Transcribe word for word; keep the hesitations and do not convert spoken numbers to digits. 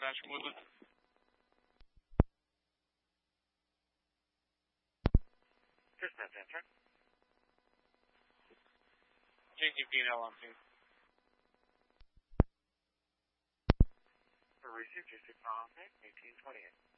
Basham Woodland. Dispatch answer. Changing P and L on scene. For receive two six on eighteen twenty-eight.